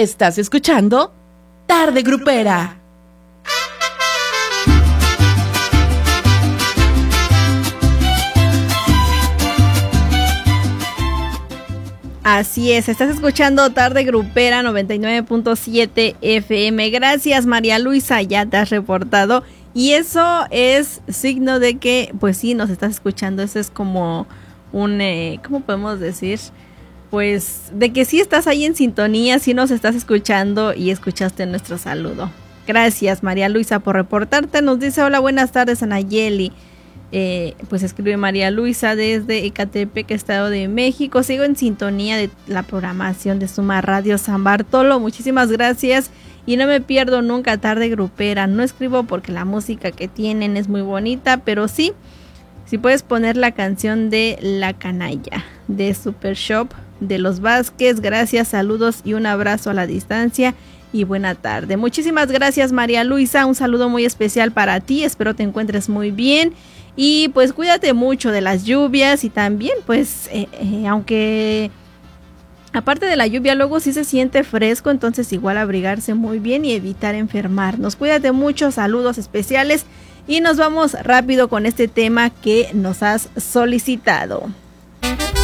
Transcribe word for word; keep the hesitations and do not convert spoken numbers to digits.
Estás escuchando Tarde Grupera. Así es, estás escuchando Tarde Grupera noventa y nueve punto siete F M. Gracias, María Luisa, ya te has reportado. Y eso es signo de que, pues sí, nos estás escuchando. Eso es como un, eh, ¿cómo podemos decir? Pues de que sí estás ahí en sintonía, sí nos estás escuchando y escuchaste nuestro saludo. Gracias, María Luisa, por reportarte. Nos dice, hola, buenas tardes, Anayeli. Eh, pues escribe María Luisa desde Ecatepec, Estado de México. Sigo en sintonía de la programación de Suma Radio San Bartolo. Muchísimas gracias y no me pierdo nunca Tarde Grupera. No escribo porque la música que tienen es muy bonita, pero sí, si puedes poner la canción de La Canalla de Super Shop de los Vázquez. Gracias, saludos y un abrazo a la distancia y buena tarde. Muchísimas gracias, María Luisa. Un saludo muy especial para ti. Espero te encuentres muy bien. Y pues cuídate mucho de las lluvias y también pues eh, eh, aunque aparte de la lluvia luego sí se siente fresco, entonces igual abrigarse muy bien y evitar enfermarnos. Cuídate mucho, saludos especiales y nos vamos rápido con este tema que nos has solicitado.